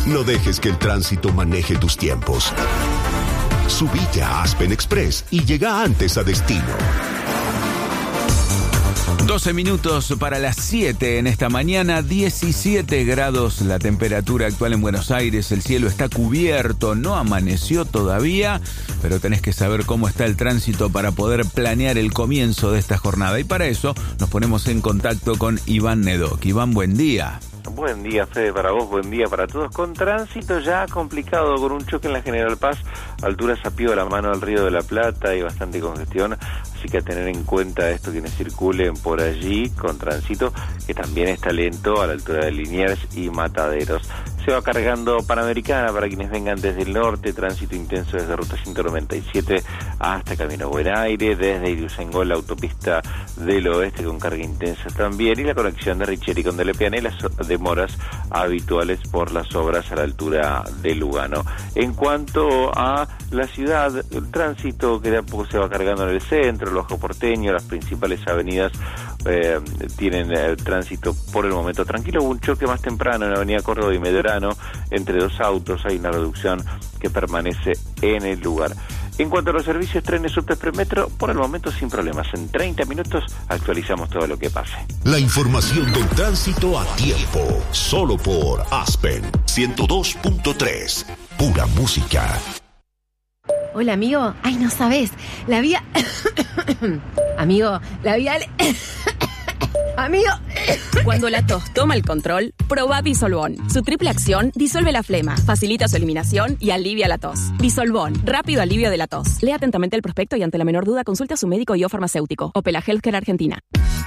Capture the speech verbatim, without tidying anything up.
No dejes que el tránsito maneje tus tiempos. Subite a Aspen Express y llega antes a destino. doce minutos para las siete en esta mañana, diecisiete grados la temperatura actual en Buenos Aires, el cielo está cubierto, no amaneció todavía, pero tenés que saber cómo está el tránsito para poder planear el comienzo de esta jornada. Y para eso nos ponemos en contacto con Iván Nedok. Iván, buen día. Buen día, Fede, para vos, buen día para todos. Con tránsito ya complicado, con un choque en la General Paz, altura Sapío de la mano al Río de la Plata y bastante congestión, así que a tener en cuenta esto quienes circulen por allí con tránsito, que también está lento a la altura de Liniers y Mataderos. Se va cargando Panamericana para quienes vengan desde el norte, tránsito intenso desde Ruta ciento noventa y siete hasta Camino Buen Aire, desde Ituzaingó la autopista del oeste con carga intensa también, y la conexión de Richeri con Delepiane, las demoras habituales por las obras a la altura de Lugano. En cuanto a la ciudad, el tránsito que de a poco se va cargando en el centro, el Ojo Porteño, las principales avenidas eh, tienen eh, tránsito por el momento tranquilo. Hubo un choque más temprano en la avenida Córdoba y Medrano entre dos autos, hay una reducción que permanece en el lugar. En cuanto a los servicios, trenes, subtes, premetro, por el momento sin problemas. En treinta minutos actualizamos todo lo que pase. La información del tránsito a tiempo, solo por Aspen ciento dos punto tres, pura música. Hola, amigo. Ay, no sabes. La vía... amigo, la vía... Amigo. Cuando la tos toma el control, probá Disolvón. Su triple acción disuelve la flema, facilita su eliminación y alivia la tos. Disolvón, rápido alivio de la tos. Lea atentamente el prospecto y ante la menor duda consulte a su médico y o farmacéutico. Opela Healthcare Argentina.